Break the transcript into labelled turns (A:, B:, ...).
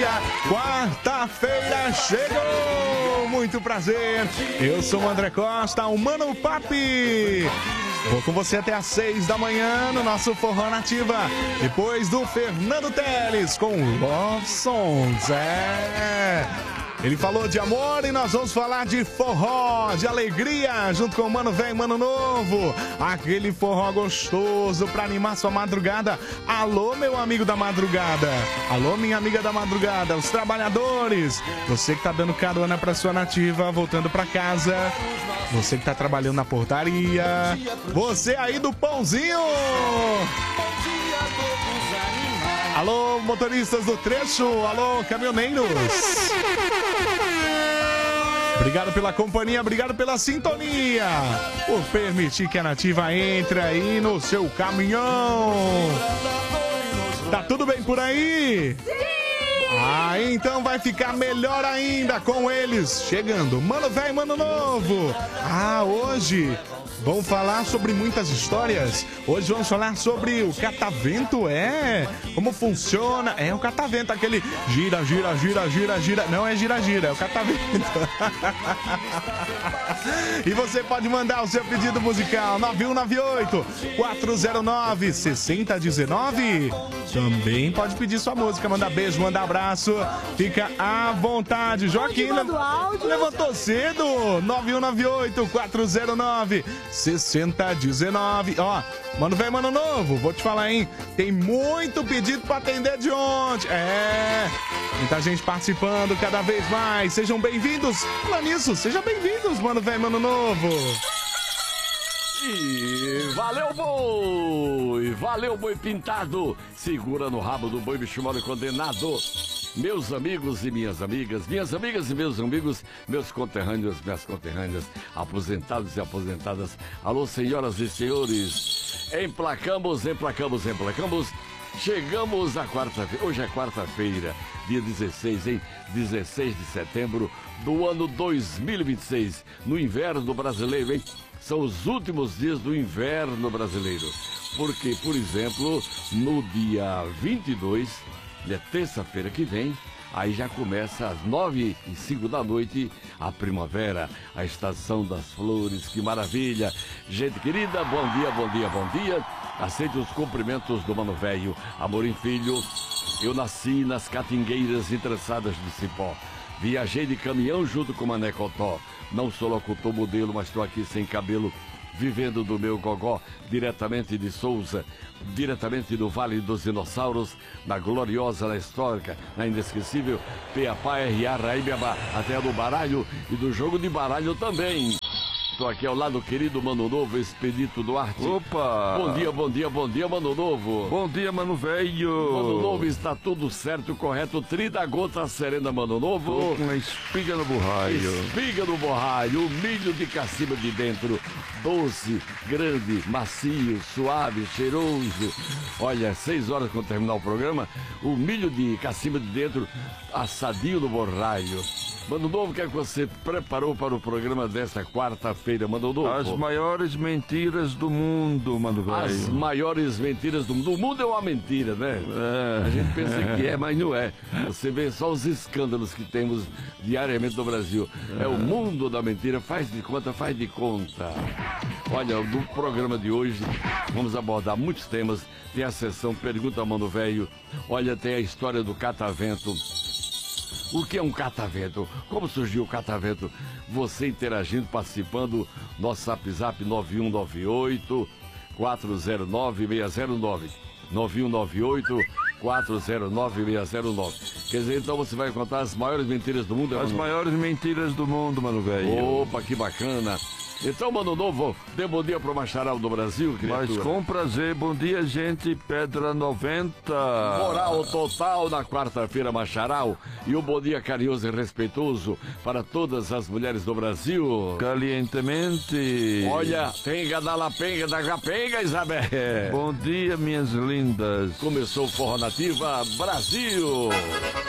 A: Quarta-feira chegou! Muito prazer, eu sou o André Costa, o Mano Papi. Vou com você até às 6 da manhã no nosso Forró Nativa. Depois do Fernando Teles com Love Songs. Ele falou de amor e nós vamos falar de forró, de alegria, junto com o Mano Velho e Mano Novo. Aquele forró gostoso pra animar sua madrugada. Alô, meu amigo da madrugada. Alô, minha amiga da madrugada. Os trabalhadores. Você que tá dando carona pra sua nativa, voltando pra casa. Você que tá trabalhando na portaria. Você aí do pãozinho. Alô, motoristas do trecho. Alô, caminhoneiros. Obrigado pela companhia, obrigado pela sintonia, por permitir que a Nativa entre aí no seu caminhão. Tá tudo bem por aí? Ah, então vai ficar melhor ainda com eles chegando. Mano Velho, Mano Novo. Ah, hoje vamos falar sobre muitas histórias. Hoje vamos falar sobre o catavento, como funciona. É o catavento, aquele gira, gira, gira, gira, gira. Não é gira, gira, é o catavento. E você pode mandar o seu pedido musical 9198-409-6019. Também pode pedir sua música, mandar beijo, mandar abraço. Fica à vontade. Joaquim levantou cedo. 9198-409-6019. Ó, Mano Velho, Mano Novo, vou te falar, hein? Tem muito pedido pra atender de ontem. Muita gente participando cada vez mais. Sejam bem-vindos. Falando nisso, sejam bem-vindos, Mano Velho, Mano Novo.
B: E valeu boi pintado, segura no rabo do boi bicho mole condenado. Meus amigos e minhas amigas e meus amigos, meus conterrâneos, minhas conterrâneas, aposentados e aposentadas, alô senhoras e senhores, emplacamos, chegamos à quarta-feira, hoje é quarta-feira, dia 16, 16 de setembro do ano 2026, no inverno brasileiro, hein? São os últimos dias do inverno brasileiro. Porque, por exemplo, no dia 22, terça-feira que vem, aí já começa às 9h05 da noite a primavera, a estação das flores, que maravilha. Gente querida, bom dia, bom dia, bom dia. Aceite os cumprimentos do Mano Velho, Amorim Filho. Eu nasci nas catingueiras entrançadas de cipó. Viajei de caminhão junto com Mané Cotó. Não sou locutor modelo, mas estou aqui sem cabelo, vivendo do meu gogó, diretamente de Souza, diretamente do Vale dos Dinossauros, na gloriosa, na histórica, na inesquecível Peapá, R.A. Raíbiaba, a terra do baralho e do jogo de baralho também. Estou aqui ao lado do querido Mano Novo, Expedito Duarte.
C: Opa!
B: Bom dia, bom dia, bom dia, Mano Novo.
C: Bom dia, Mano Velho.
B: Mano Novo, está tudo certo, correto, 30 gotas serena, Mano Novo.
C: Tô com uma espiga no borraio.
B: Espiga no borraio, o milho de cacimba de dentro, doce, grande, macio, suave, cheiroso. Olha, 6 horas quando terminar o programa, o milho de cacimba de dentro, assadinho no borraio. Mano Novo, o que é que você preparou para o programa desta quarta-feira, Mano Novo?
C: As maiores mentiras do mundo, Mano Velho.
B: As maies mentiras do mundo. O mundo é uma mentira, né? A gente pensa que é, mas não é. Você vê só os escândalos que temos diariamente no Brasil. É o mundo da mentira. Faz de conta, faz de conta. Olha, no programa de hoje vamos abordar muitos temas. Tem a sessão Pergunta ao Mano Velho. Olha, tem a história do catavento. O que é um catavento? Como surgiu o catavento? Você interagindo, participando, nosso zap 9198-409-609. 9198-409-609. Quer dizer, então você vai contar as maiores mentiras do mundo?
C: As maiores mentiras do mundo, Mano Velho.
B: Opa, que bacana. Então, Mano Novo, dê bom dia pro Macharal do Brasil, criatura.
C: Mas com prazer, bom dia, gente, Pedra 90.
B: Moral total na quarta-feira, Macharal. E um bom dia carinhoso e respeitoso para todas as mulheres do Brasil.
C: Calientemente.
B: Olha, tenga da lapenga, da japenga, Isabel.
C: Bom dia, minhas lindas.
B: Começou o Forró Nativa Brasil.